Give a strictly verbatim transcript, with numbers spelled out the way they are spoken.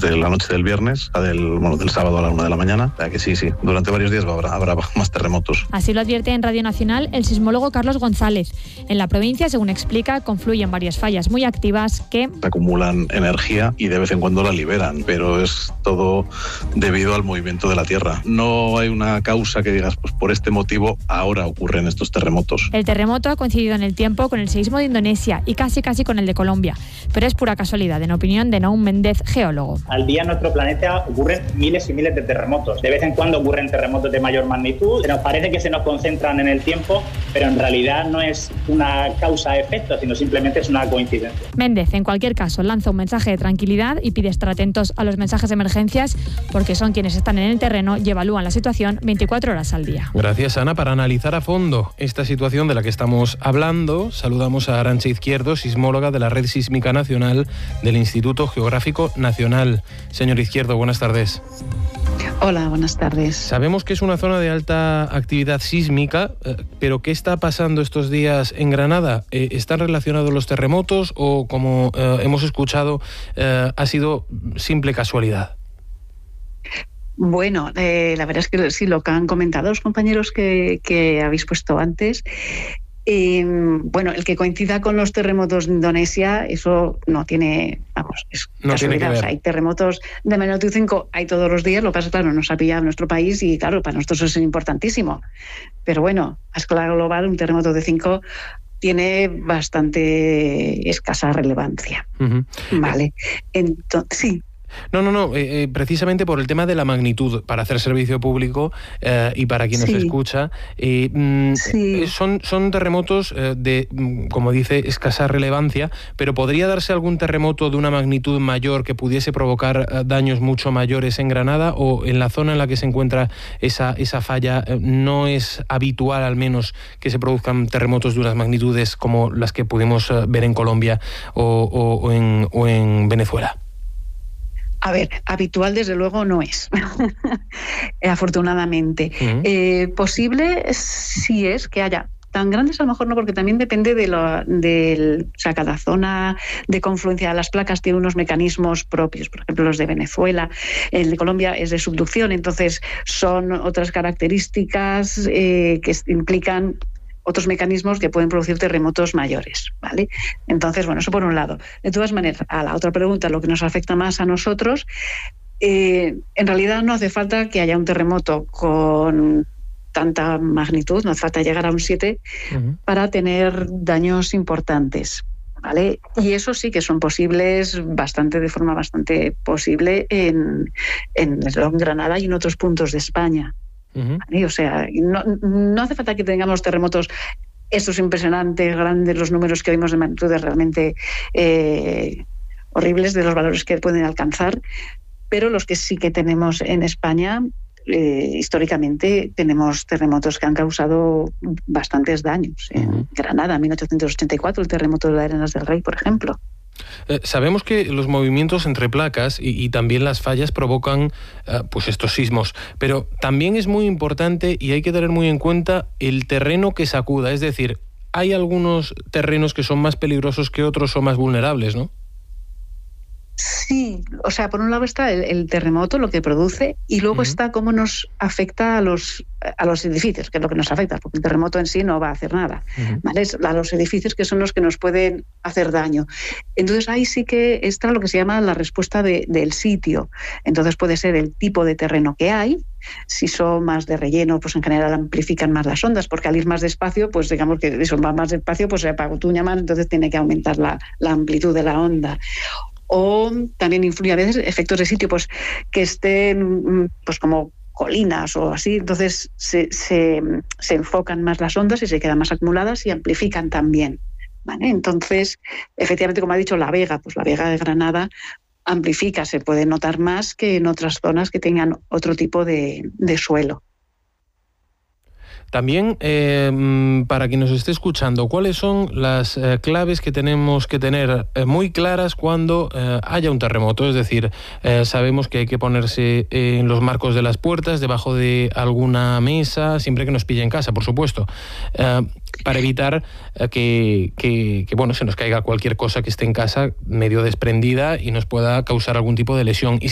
desde la noche del viernes, a del, bueno, del sábado a la una de la mañana. O sea que sí, sí, durante varios días habrá, habrá más terremotos. Así lo advierte en Radio Nacional el sismólogo Carlos González. En la provincia, según explica, confluyen varias fallas muy activas que acumulan energía y de vez en cuando la liberan, pero es todo debido al movimiento de la Tierra. No hay una causa que digas, pues por este motivo ahora ocurren estos terremotos. El terremoto ha coincidido en el tiempo con el seísmo de Indonesia y casi casi con el de Colombia, pero es pura casualidad, en opinión de Naum Méndez, geólogo. Al día en nuestro planeta ocurren miles y miles de terremotos. De vez en cuando ocurren terremotos de mayor magnitud. Nos parece que se nos concentran en el tiempo, pero en realidad no es una causa-efecto, sino simplemente es una coincidencia. Méndez, en cualquier caso, lanza un mensaje de tranquilidad y pide estar atentos a los mensajes de emergencias porque son quienes están en el terreno y evalúan la situación veinticuatro horas al día. Gracias, Ana. Para analizar a fondo esta situación de la que estamos hablando, saludamos a Arantxa Izquierdo, sismóloga de la Red Sísmica Nacional del Instituto Geográfico Nacional. Señor Izquierdo, buenas tardes. Hola, buenas tardes. Sabemos que es una zona de alta actividad sísmica, eh, pero ¿qué está pasando estos días en Granada? Eh, ¿Están relacionados los terremotos o, como eh, hemos escuchado, eh, ha sido simple casualidad? Bueno, eh, la verdad es que sí, lo que han comentado los compañeros que, que habéis puesto antes. Eh, bueno, el que coincida con los terremotos de Indonesia, eso no tiene, vamos, es no casualidad. O sea, hay terremotos de magnitud cinco, hay todos los días, lo que pasa es que, claro, nos ha pillado en nuestro país y, claro, para nosotros eso es importantísimo. Pero bueno, a escala global, un terremoto de cinco tiene bastante escasa relevancia. Uh-huh. Vale, entonces, sí. No, no, no, eh, eh, precisamente por el tema de la magnitud, para hacer servicio público eh, y para quien sí. nos escucha, eh, mm, sí. son, son terremotos eh, de, como dice, escasa relevancia, pero ¿podría darse algún terremoto de una magnitud mayor que pudiese provocar eh, daños mucho mayores en Granada, o en la zona en la que se encuentra esa, esa falla eh, no es habitual, al menos, que se produzcan terremotos de unas magnitudes como las que pudimos eh, ver en Colombia o, o, o, en, o en Venezuela? A ver, habitual desde luego no es, afortunadamente. Uh-huh. Eh, posible sí es que haya tan grandes, a lo mejor no, porque también depende de lo, del, o sea, cada zona de confluencia de las placas tiene unos mecanismos propios. Por ejemplo, los de Venezuela, el de Colombia es de subducción, entonces son otras características eh, que implican otros mecanismos que pueden producir terremotos mayores, ¿vale? Entonces, bueno, eso por un lado. De todas maneras, a la otra pregunta, lo que nos afecta más a nosotros, eh, en realidad no hace falta que haya un terremoto con tanta magnitud, no hace falta llegar a un siete uh-huh. para tener daños importantes, ¿vale? Y eso sí que son posibles bastante, de forma bastante posible en, en Granada y en otros puntos de España. Uh-huh. O sea, no, no hace falta que tengamos terremotos estos impresionantes, grandes, los números que oímos de magnitudes realmente eh, horribles de los valores que pueden alcanzar, pero los que sí que tenemos en España, eh, históricamente tenemos terremotos que han causado bastantes daños. Uh-huh. En Granada, en mil ochocientos ochenta y cuatro, el terremoto de las Arenas del Rey, por ejemplo. Eh, sabemos que los movimientos entre placas y, y también las fallas provocan eh, pues estos sismos, pero también es muy importante y hay que tener muy en cuenta el terreno que sacuda, es decir, hay algunos terrenos que son más peligrosos que otros o más vulnerables, ¿no? Sí, o sea, por un lado está el, el terremoto, lo que produce, y luego uh-huh. está cómo nos afecta a los, a los edificios, que es lo que nos afecta, porque el terremoto en sí no va a hacer nada, uh-huh. ¿vale? Es a los edificios que son los que nos pueden hacer daño. Entonces ahí sí que está lo que se llama la respuesta de, del sitio. Entonces puede ser el tipo de terreno que hay. Si son más de relleno, pues en general amplifican más las ondas, porque al ir más despacio, pues digamos que eso va más despacio, pues se apatuña más, entonces tiene que aumentar la, la amplitud de la onda. O también influye a veces efectos de sitio, pues que estén pues como colinas o así, entonces se, se, se enfocan más las ondas y se quedan más acumuladas y amplifican también, ¿vale? Entonces, efectivamente, como ha dicho La Vega, pues La Vega de Granada amplifica, se puede notar más que en otras zonas que tengan otro tipo de, de suelo. También, eh, para quien nos esté escuchando, ¿cuáles son las eh, claves que tenemos que tener eh, muy claras cuando eh, haya un terremoto? Es decir, eh, sabemos que hay que ponerse en los marcos de las puertas, debajo de alguna mesa, siempre que nos pille en casa, por supuesto, eh, para evitar eh, que, que, que bueno, se nos caiga cualquier cosa que esté en casa medio desprendida y nos pueda causar algún tipo de lesión. Y